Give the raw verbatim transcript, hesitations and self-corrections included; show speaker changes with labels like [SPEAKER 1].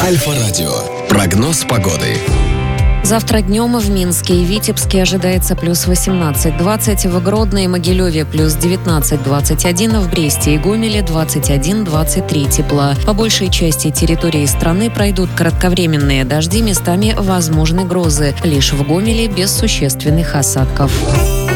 [SPEAKER 1] Альфа-радио. Прогноз погоды.
[SPEAKER 2] Завтра днем в Минске и Витебске ожидается плюс восемнадцать двадцать, в Гродно и Могилеве плюс девятнадцать двадцать один, в Бресте и Гомеле двадцать один двадцать три тепла. По большей части территории страны пройдут кратковременные дожди, местами возможны грозы. Лишь в Гомеле без существенных осадков.